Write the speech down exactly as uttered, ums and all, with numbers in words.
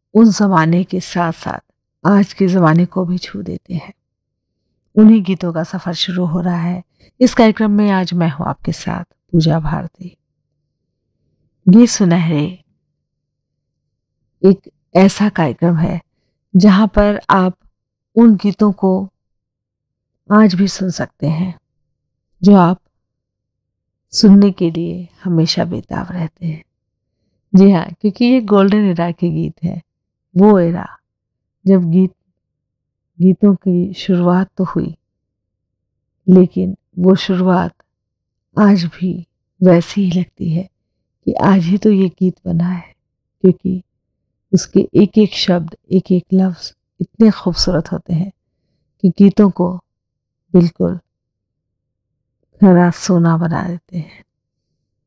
उन ज़माने के साथ साथ आज के ज़माने को भी छू देते हैं। उन्हीं गीतों का सफ़र शुरू हो रहा है इस कार्यक्रम में। आज मैं हूँ आपके साथ पूजा भारती। गीत सुनहरे एक ऐसा कार्यक्रम है जहाँ पर आप उन गीतों को आज भी सुन सकते हैं जो आप सुनने के लिए हमेशा बेताब रहते हैं। जी हाँ, क्योंकि ये गोल्डन एरा के गीत है, वो एरा जब गीत गीतों की शुरुआत तो हुई, लेकिन वो शुरुआत आज भी वैसी ही लगती है कि आज ही तो ये गीत बना है, क्योंकि उसके एक एक शब्द, एक एक लफ्ज़ इतने खूबसूरत होते हैं कि गीतों को बिल्कुल खरा सोना बना देते हैं।